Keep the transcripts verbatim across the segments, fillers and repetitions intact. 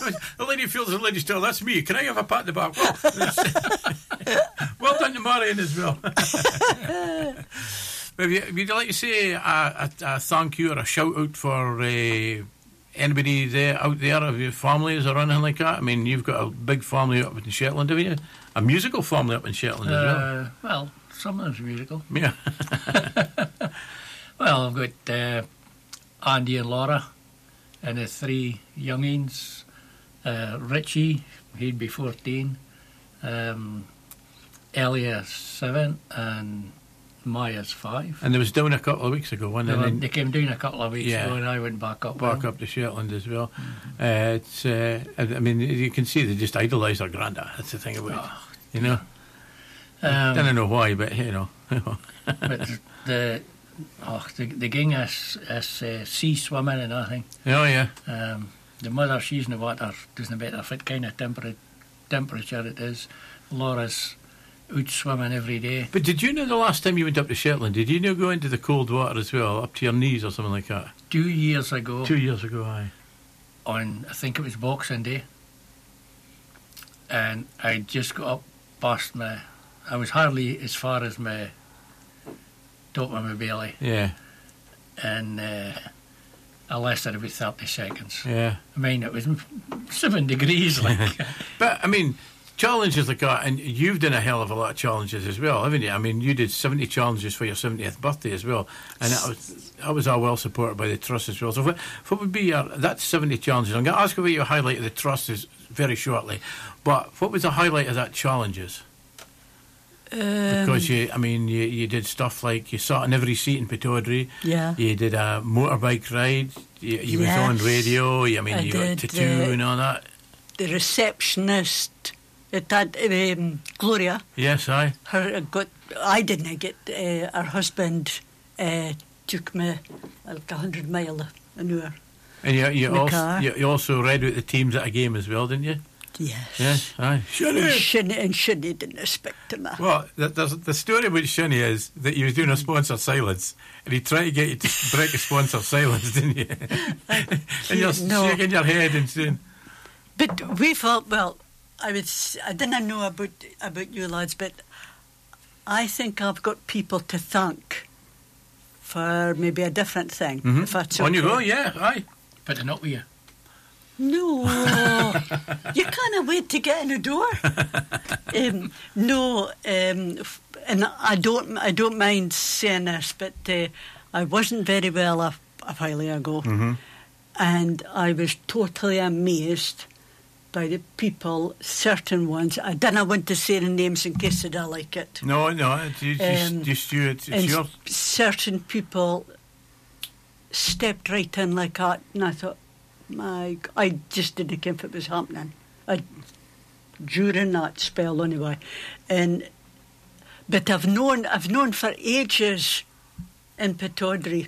The lady feels the lady still. That's me. Can I have a pat on the back? Well, well done to Marion as well. Would you, would you like to say a, a, a thank you or a shout out for uh, anybody there out there of your families or anything like that? I mean, you've got a big family up in Shetland, haven't you? A musical family up in Shetland as well. Uh, well, some of them's musical. Yeah. Well, I've got uh, Andy and Laura and the three youngins. Uh, Richie, he'd be fourteen. Um, Elia, seven, and Maya's five. And they was down a couple of weeks ago, wasn't They, they? were, they came down a couple of weeks Yeah. ago, and I went back up. Back with up to Shetland as well. Mm-hmm. Uh, it's, uh, I I mean, you can see they just idolise their granda. That's the thing about it. Oh, You know? Um, I don't know why, but, you know. but the oh, the, the gang is, is uh, sea swimming and everything. Oh, yeah. Um, the mother, she's in the water, doesn't better fit kind of temper- temperature it is. Laura's out swimming every day. But did you know the last time you went up to Shetland, did you know go into the cold water as well, up to your knees or something like that? Two years ago, Two years ago, aye. on I think it was Boxing Day, and I just got up past my, I was hardly as far as my top of my belly, Yeah, and uh, I lasted about thirty seconds. yeah. I mean, it was seven degrees, like. But, I mean, challenges like that, and you've done a hell of a lot of challenges as well, haven't you? I mean, you did seventy challenges for your seventieth birthday as well, and that was, that was all well supported by the Trust as well. So what, what would be your, that's seventy challenges. I'm going to ask you about your highlight of the Trust is very shortly, but what was the highlight of that challenges? Um, Because you, I mean, you, you did stuff like you sat in every seat in Pataudry. Yeah. You did a motorbike ride. You, you Yes. was on radio. I mean, I you did, got tattoo uh, and all that. The receptionist at that, um, Gloria, Yes, aye. her got, I didn't get, uh, her husband uh, took me like a hundred mile an hour. And you, you, In the also, car. you, you also read out the teams at a game as well, didn't you? Yes. Yes, aye. And Shinny, and Shinny didn't expect to me. Well, the, the, the story about Shinny is that he was doing a sponsor silence, and he tried to get you to break a sponsor silence, didn't you? And you're No. shaking your head and saying, But we thought, well, I was, I didn't know about about you lads, but I think I've got people to thank for maybe a different thing. mm-hmm. If that's on okay. you go, yeah, aye. Put it up with you. No, you can't wait to get in the door. um, no, um, f- and I don't, I don't mind saying this, but uh, I wasn't very well a, a while ago, Mm-hmm. and I was totally amazed by the people, certain ones. I didn't want to say the names in case they don't like it. No, no, it's just, Um, just you, it's, and it's your... s- certain people stepped right in like that, and I thought, my, g- I just didn't care if it was happening. I, during that spell, anyway. And but I've known, I've known for ages in Pataudry,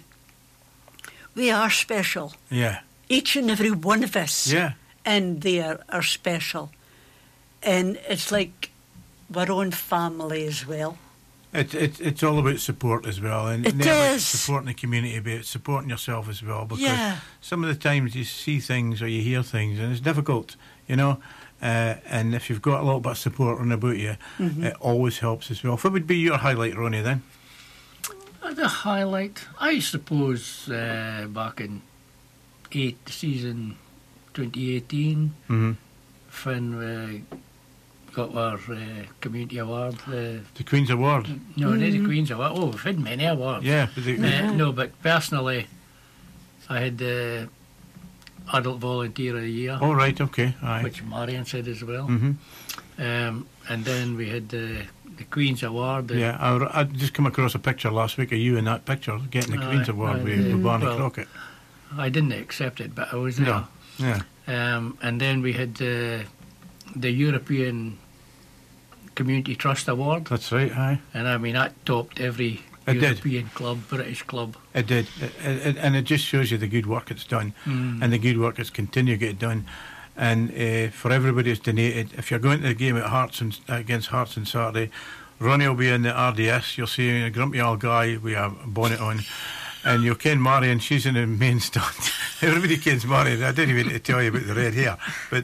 we are special. Yeah, Each and every one of us yeah. in there are special, and it's like our own family as well. It, it, it's all about support as well, and It never is. supporting the community, but supporting yourself as well. Because Yeah. some of the times you see things or you hear things, and it's difficult, you know. Uh, and if you've got a little bit of support on about you, Mm-hmm. it always helps as well. What would be your highlight, Ronnie? Then Uh, The highlight, I suppose, uh, back in eight season twenty eighteen, mm-hmm. when we got our uh, community award. Uh, the Queen's Award. no, not Mm-hmm. the Queen's Award. Oh, we've had many awards. Yeah, but the, Uh, no, but personally, I had the Adult Volunteer of the Year, all right, okay, aye. which Marion said as well. Mm-hmm. Um, and then we had the, the Queen's Award. the- Yeah, I, I just come across a picture last week of you in that picture getting the Aye, Queen's Award aye, with, yeah. with Barney Well, Crockett. I didn't accept it, but I was there. No, yeah, Um, and then we had the, the European Community Trust Award. that's right, aye. And I mean, that topped every It did. European club, British club. It did, it, it, and it just shows you the good work it's done, Mm. and the good work it's continue to get done. And uh, for everybody who's donated, if you're going to the game at Hearts and, against Hearts on Saturday, Ronnie will be in the R D S. You'll see a grumpy old guy with a bonnet on, and you'll ken Marion. She's in the main stand. Everybody kens Marion. I didn't even need to tell you about the red hair, but